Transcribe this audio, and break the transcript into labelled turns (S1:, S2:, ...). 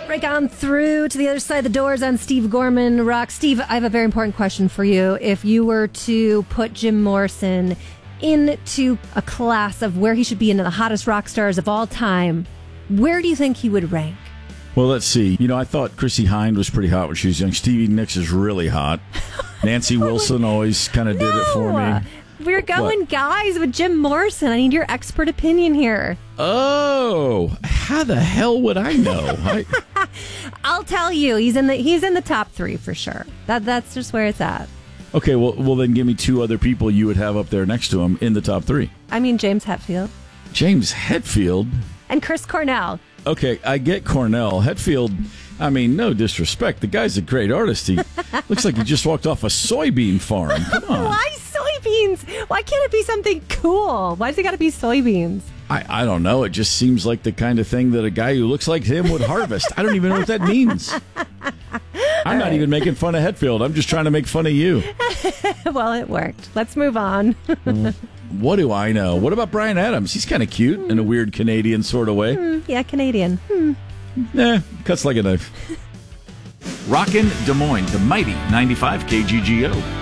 S1: Break on through to the other side of the doors on Steve Gorman Rock. Steve, I have a very important question for you. If you were to put Jim Morrison into a class of where he should be into the hottest rock stars of all time, where do you think he would rank?
S2: Well, let's see. I thought Chrissie Hynde was pretty hot when she was young. Stevie Nicks is really hot. Nancy Wilson always kind of did it for me.
S1: We're going guys with Jim Morrison. I need your expert opinion here.
S2: Oh, how the hell would I know?
S1: I'll tell you. He's in the top 3 for sure. That's just where it's at.
S2: Okay, well then give me 2 other people you would have up there next to him in the top 3.
S1: I mean, James Hetfield.
S2: James Hetfield?
S1: And Chris Cornell.
S2: Okay, I get Cornell. Hetfield, I mean, no disrespect. The guy's a great artist. He looks like he just walked off a soybean farm. Come on.
S1: Why soybeans? Why can't it be something cool? Why's it got to be soybeans?
S2: I don't know. It just seems like the kind of thing that a guy who looks like him would harvest. I don't even know what that means. I'm not even making fun of Hetfield. I'm just trying to make fun of you.
S1: Well, it worked. Let's move on.
S2: What do I know? What about Bryan Adams? He's kind of cute in a weird Canadian sort of way.
S1: Yeah, Canadian.
S2: Cuts like a knife.
S3: Rockin' Des Moines, the mighty 95 KGGO.